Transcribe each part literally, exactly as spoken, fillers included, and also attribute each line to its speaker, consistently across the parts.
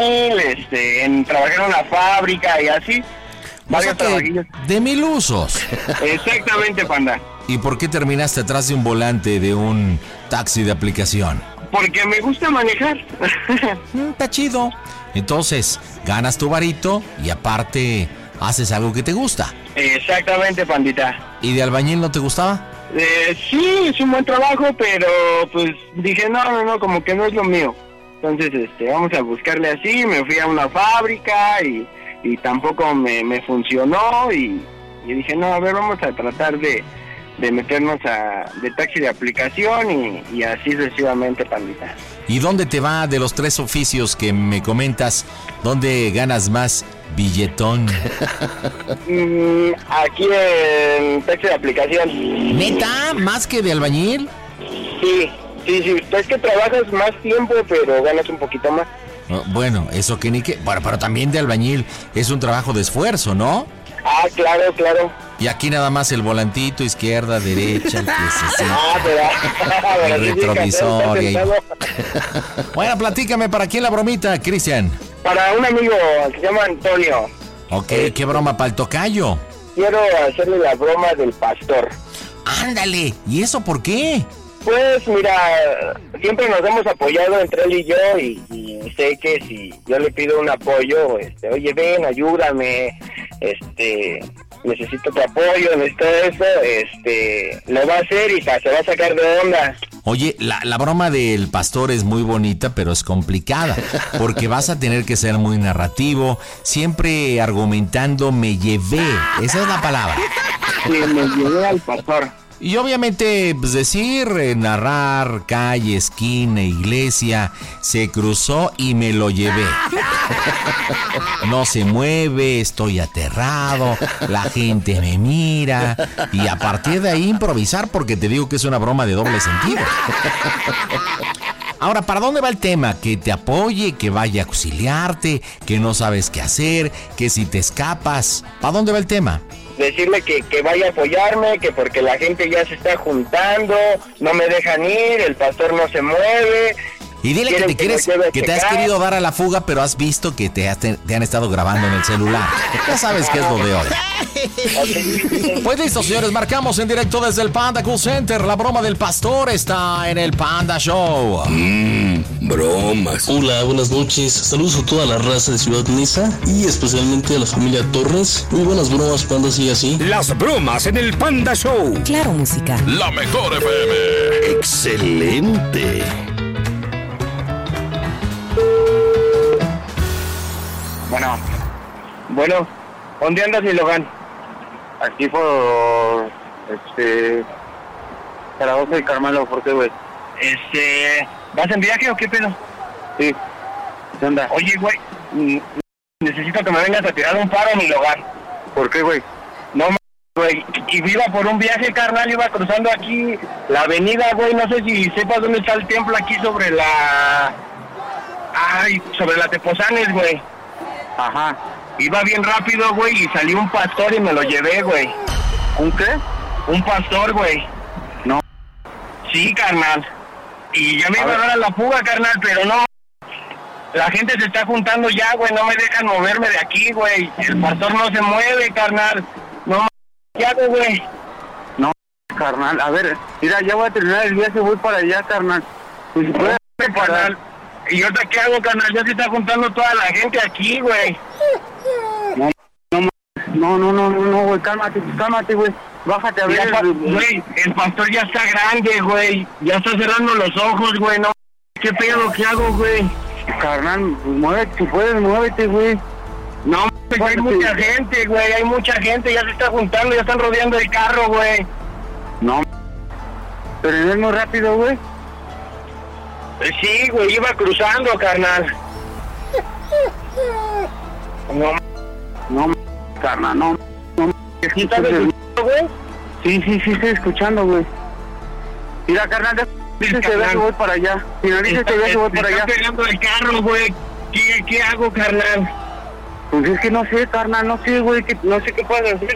Speaker 1: este, en trabajar en una fábrica y así. Varios trabajillos.
Speaker 2: De mil usos.
Speaker 1: Exactamente, panda.
Speaker 2: ¿Y por qué terminaste atrás de un volante de un taxi de aplicación?
Speaker 1: Porque me gusta manejar.
Speaker 2: Está chido. Entonces, ganas tu varito y aparte haces algo que te gusta.
Speaker 1: Exactamente, pandita.
Speaker 2: ¿Y de albañil no te gustaba?
Speaker 1: Eh, sí, es un buen trabajo, pero pues dije, no, no, no, como que no es lo mío. Entonces, este, vamos a buscarle así, me fui a una fábrica y, y tampoco me, me funcionó y, y dije, no, a ver, vamos a tratar de, de meternos a de taxi de aplicación y, y así sucesivamente, pandita.
Speaker 2: ¿Y dónde te va de los tres oficios que me comentas? ¿Dónde ganas más billetón?
Speaker 1: mm, aquí en taxi de aplicación.
Speaker 2: ¿Neta? ¿Más que de albañil?
Speaker 1: Sí, sí, sí. Es que trabajas más tiempo, pero ganas un poquito más.
Speaker 2: Oh, bueno, eso que ni que... Bueno, pero también de albañil es un trabajo de esfuerzo, ¿no?
Speaker 1: Ah, claro, claro.
Speaker 2: Y aquí nada más el volantito, izquierda, derecha, el que se siente.
Speaker 1: Ah, pero... pero
Speaker 2: el
Speaker 1: sí,
Speaker 2: retrovisor.
Speaker 1: sí,
Speaker 2: Y ahí... Bueno, platícame, ¿para quién la bromita, Cristian?
Speaker 1: Para un amigo que se llama Antonio.
Speaker 2: Ok, eh, ¿qué broma para el tocayo?
Speaker 1: Quiero hacerle la broma del pastor.
Speaker 2: Ándale, ¿y eso por qué?
Speaker 1: Pues mira, siempre nos hemos apoyado entre él y yo y, y sé que si yo le pido un apoyo, este, oye, ven, ayúdame, este, necesito tu apoyo, necesito eso, este, lo va a hacer y se va a sacar de onda.
Speaker 2: Oye, la, la broma del pastor es muy bonita, pero es complicada, porque vas a tener que ser muy narrativo, siempre argumentando me llevé, esa es la palabra.
Speaker 1: Sí, me llevé al pastor.
Speaker 2: Y obviamente, pues decir, eh, narrar, calle, esquina, iglesia, se cruzó y me lo llevé. No se mueve, estoy aterrado, la gente me mira, y a partir de ahí improvisar, porque te digo que es una broma de doble sentido. Ahora, ¿para dónde va el tema? Que te apoye, que vaya a auxiliarte, que no sabes qué hacer, que si te escapas. ¿Para dónde va el tema?
Speaker 1: Decirle que, que vaya a apoyarme, que porque la gente ya se está juntando, no me dejan ir, el pastor no se mueve.
Speaker 2: Y dile que te quieres, que te has querido dar a la fuga, pero has visto que te, has, te, te han estado grabando en el celular. Ya sabes qué es lo de hoy. Pues listo, señores, marcamos en directo desde el Panda Cool Center. La broma del pastor está en el Panda Show.
Speaker 3: Mmm, bromas.
Speaker 4: Hola, buenas noches. Saludos a toda la raza de Ciudad Neza y especialmente a la familia Torres. Muy buenas bromas, Panda, sí, así.
Speaker 3: Las bromas en el Panda Show.
Speaker 5: Claro, música.
Speaker 3: La mejor F M. Excelente.
Speaker 1: Bueno, bueno, ¿dónde andas, mi Logan? Aquí por, este, Zaragoza y Carmelo, ¿por qué, güey? Este, ¿vas en viaje o qué pedo? Sí, ¿qué onda? Oye, güey, necesito que me vengas a tirar un paro, mi Logan. ¿Por qué, güey? No, güey, y iba por un viaje, carnal, iba cruzando aquí la avenida, güey, no sé si sepas dónde está el templo aquí sobre la... Ay, sobre la Tepozanes, güey. Ajá. Iba bien rápido, güey, y salió un pastor y me lo llevé, güey. ¿Un qué? Un pastor, güey. No. Sí, carnal. Y ya me iba a dar a la fuga, carnal, pero no. La gente se está juntando ya, güey, no me dejan moverme de aquí, güey. El pastor no se mueve, carnal. No, ¿qué hago, güey? No, carnal, a ver, mira, ya voy a terminar el viaje, voy para allá, carnal. Pues si puedes, carnal. ¿Y ahorita qué hago, carnal? Ya se está juntando toda la gente aquí, güey. No, no, no, no, no, no, güey, cálmate, cálmate, güey. Bájate a ver. Güey, el pastor ya está grande, güey. Ya está cerrando los ojos, güey. No, ¿qué pedo? ¿Qué hago, güey? Carnal, pues muévete, si puedes, muévete, güey. No, pues hay mucha gente, güey. Hay mucha gente, ya se está juntando, ya están rodeando el carro, güey. No, pero no es muy rápido, güey. Sí, güey, iba cruzando, carnal. No, no, carnal, no, no. ¿Sí estás escuchando, güey? Sí, sí, sí, estoy escuchando, güey. Mira, carnal, dice que ve que voy para allá. Finaliza que ve que voy para allá. Está pegando el carro, güey. ¿Qué, ¿Qué hago, carnal? Pues es que no sé, carnal, no sé, güey, que no sé qué puedo hacer.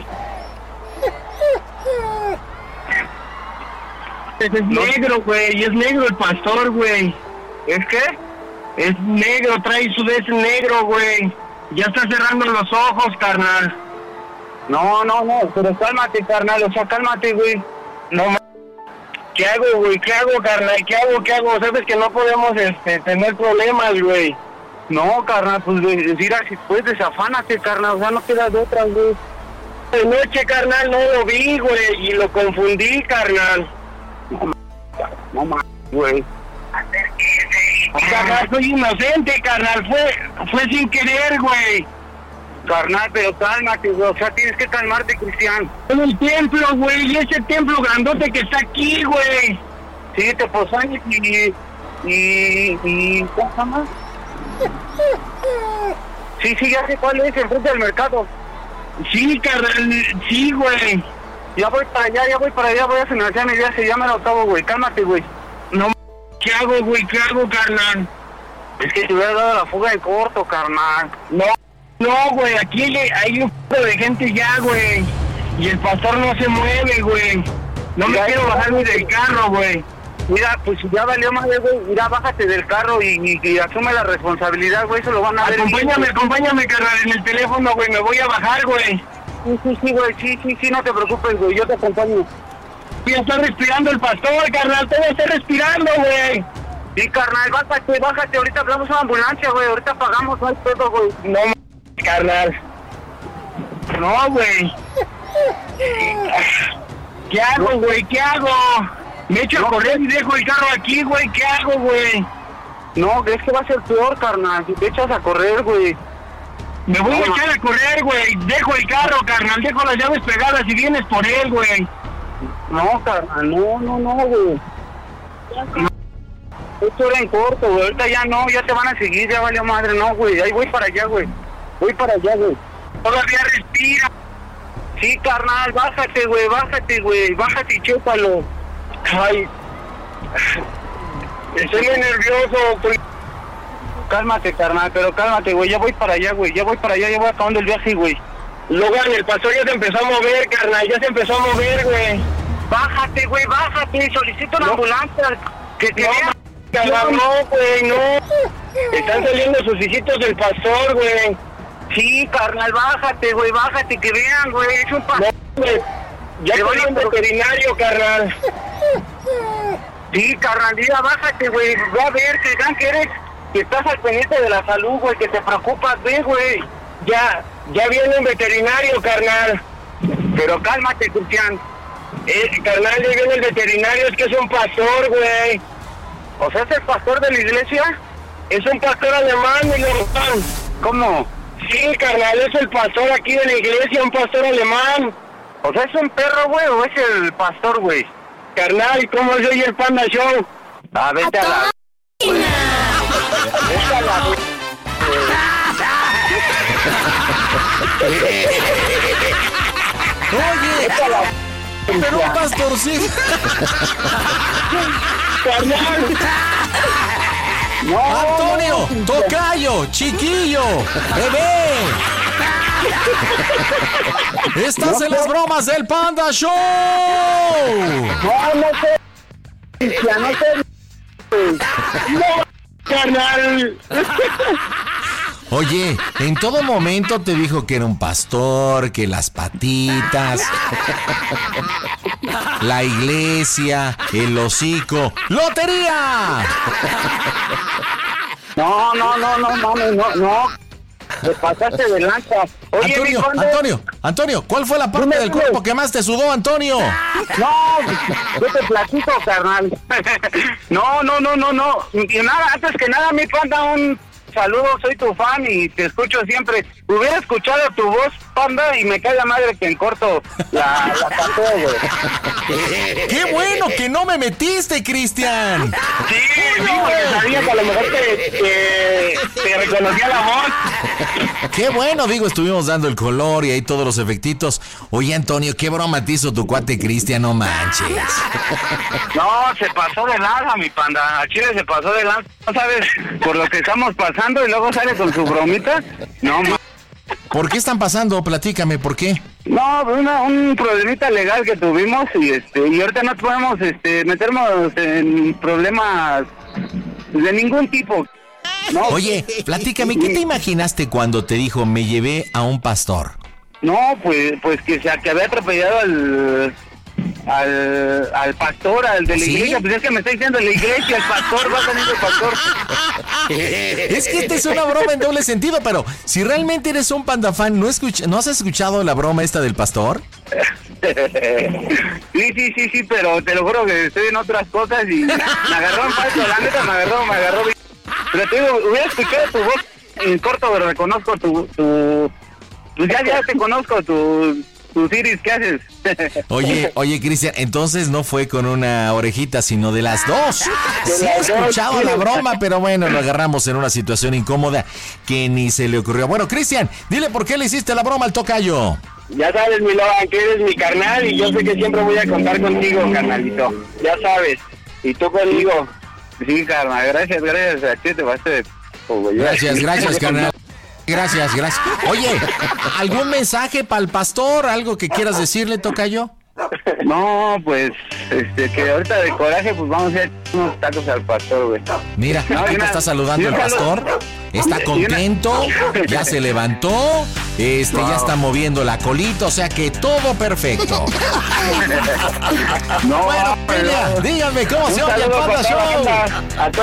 Speaker 1: Es negro, güey, es negro el pastor, güey. ¿Es qué? Es negro, trae su des negro, güey. Ya está cerrando los ojos, carnal. No, no, no, pero cálmate, carnal, o sea, cálmate, güey. No, ma... ¿Qué hago, güey? ¿Qué hago, carnal? ¿Qué hago? ¿Qué hago? Sabes que no podemos este, tener problemas, güey. No, carnal, pues, mira, si puedes, desafánate, carnal, o sea, no queda de otra, güey. De noche, carnal, no lo vi, güey, y lo confundí, carnal. No, ma... güey. Carnal, soy inocente, carnal, fue, fue sin querer, güey. Carnal, pero cálmate, güey, o sea, tienes que calmarte, Cristian. En el templo, güey, y ese templo grandote que está aquí, güey. Sí, te posañes y... y... y... ¿cómo se llama? Sí, sí, ya sé cuál es, enfrente del mercado. Sí, carnal, sí, güey. Ya voy para allá, ya voy para allá, voy a financiar mi viaje, ya me lo acabo, güey, cálmate, güey. No, ¿qué hago, güey? ¿Qué hago, carnal? Es que te hubiera dado la fuga en corto, carnal. No, no, güey, aquí hay un p*** de gente ya, güey. Y el pastor no se mueve, güey. No me quiero bajar ni del carro, güey. Mira, pues ya valió madre, güey. Mira, bájate del carro y, y, y asume la responsabilidad, güey. Eso lo van a ver. Acompáñame, acompáñame, carnal, en el teléfono, güey. Me voy a bajar, güey. Sí, sí, sí, güey. Sí, sí, sí, no te preocupes, güey. Yo te acompaño. Ya está respirando el pastor, carnal. Todo está respirando, güey. Sí, carnal, bájate, bájate. Ahorita hablamos a una ambulancia, güey. Ahorita pagamos, no hay pedo, güey. No, carnal. No, güey. ¿Qué hago, güey? ¿Qué hago? Me echo no, a correr y dejo el carro aquí, güey. ¿Qué hago, güey? No, es que va a ser peor, carnal. Si te echas a correr, güey. Me voy no, a echar a correr, güey. Dejo el carro, carnal. Dejo las llaves pegadas y vienes por él, güey. No, carnal. No, no, no, güey. No. Esto era en corto, güey. Ahorita ya no. Ya te van a seguir. Ya valió madre. No, güey. Ahí voy para allá, güey. Voy para allá, güey. Todavía respira. Sí, carnal. Bájate, güey. Bájate, güey. Bájate y chúpalo. Ay, estoy muy nervioso, güey. Cálmate, carnal, pero cálmate, güey. Ya voy para allá, güey. Ya voy para allá, ya voy acabando el viaje, güey. Logan, el pastor ya se empezó a mover, carnal. Ya se empezó a mover, güey. Bájate, güey, bájate. Solicito una no. ambulancia. Que te vea. No, no, güey, no. Están saliendo sus hijitos del pastor, güey. Sí, carnal, bájate, güey, bájate, que vean, güey. Es un pastor. No, güey. Ya voy a un veterinario, carnal. Sí, carnal, ya bájate, güey. Va a ver, que vean que eres, que estás al pendiente de la salud, güey, que te preocupas, ve, güey. Ya, ya viene un veterinario, carnal. Pero cálmate, Cristian. Eh, carnal, ya viene el veterinario, es que es un pastor, güey. O sea, ¿es el pastor de la iglesia? Es un pastor alemán, mi hermano. ¿Cómo? Sí, carnal, es el pastor aquí de la iglesia, un pastor alemán. O sea, ¿es un perro, güey, o es el pastor, güey? Carnal, ¿cómo soy el Panda Show? Ah, vete a la... Vete a la...
Speaker 2: Oye,
Speaker 1: vete a la...
Speaker 2: pero un pastorcito.
Speaker 1: Carnal. No,
Speaker 2: Antonio, no, tocayo, chiquillo, bebé. Estás no, en las bromas del Panda Show.
Speaker 1: No, no sé. Ya no sé. No, carnal.
Speaker 2: Oye, en todo momento te dijo que era un pastor, que las patitas, la iglesia, el hocico. ¡Lotería!
Speaker 1: No, no, no, no, no, no, no. Te pasaste de lanza. Oye,
Speaker 2: Antonio, Antonio, Antonio, ¿cuál fue la parte Dime, del cuerpo que más te sudó, Antonio?
Speaker 1: No, yo te platico, carnal. No, no, no, no, no. Y nada, antes que nada, mi Panda, un saludo, soy tu fan y te escucho siempre. Hubiera escuchado tu voz, Panda, y me cae la madre que en corto la, la cantó, güey.
Speaker 2: ¡Qué bueno que no me metiste, Cristian!
Speaker 1: Sí, digo que sabía que a lo mejor te, te, te reconocía la voz.
Speaker 2: Qué bueno, digo, estuvimos dando el color y ahí todos los efectitos. Oye, Antonio, qué broma te hizo tu cuate Cristian, no manches.
Speaker 1: No, se pasó de lanza, mi Panda. A Chile se pasó de lanza. ¿No sabes por lo que estamos pasando y luego sale con su bromita? No, ma.
Speaker 2: ¿Por qué están pasando? Platícame, ¿por qué?
Speaker 1: No, una, un problemita legal que tuvimos y este y ahorita no podemos este meternos en problemas de ningún tipo. No,
Speaker 2: Oye, platícame, ¿qué te imaginaste cuando te dijo, me llevé a un pastor?
Speaker 1: No, pues, pues que, se, que había atropellado al, al, al pastor, al de la
Speaker 2: ¿Sí?
Speaker 1: iglesia. Pues es que me está diciendo la iglesia, el pastor, va saliendo el pastor.
Speaker 2: Es que esta es una broma en doble sentido, pero si realmente eres un Panda fan, ¿no, escuch- ¿no has escuchado la broma esta del pastor?
Speaker 1: Sí, sí, sí, sí, pero te lo juro que estoy en otras cosas y me agarró en falso, la neta me agarró, me agarró. Pero te digo, hubiera escuchado tu voz en corto, pero reconozco tu, tu, pues ya, ya te conozco, tu, tu Iris, ¿qué haces?
Speaker 2: Oye, oye, Cristian, entonces no fue con una orejita, sino de las dos. Sí he escuchado la broma, pero bueno, lo agarramos en una situación incómoda que ni se le ocurrió. Bueno, Cristian, dile por qué le hiciste la broma al tocayo.
Speaker 1: Ya sabes, mi Logan, que eres mi carnal y yo sé que siempre voy a contar contigo, carnalito. Ya sabes. Y tú conmigo. Sí, carnal, gracias, gracias. A ti te vas a...
Speaker 2: Gracias, gracias, carnal. Gracias, gracias. Oye, ¿algún mensaje para el pastor? ¿Algo que quieras decirle, tocayo?
Speaker 1: No, pues, este, que ahorita de coraje, pues vamos a hacer unos tacos al pastor, güey.
Speaker 2: Mira, aquí te está saludando el pastor. Está contento, ya se levantó, este, ya está moviendo la colita, o sea que todo perfecto.
Speaker 1: No,
Speaker 2: Bueno,
Speaker 1: pero...
Speaker 2: familia, díganme cómo
Speaker 1: Un
Speaker 2: se oye el
Speaker 1: saludo
Speaker 2: Panda
Speaker 1: para toda la
Speaker 2: Show.
Speaker 1: banda, a todos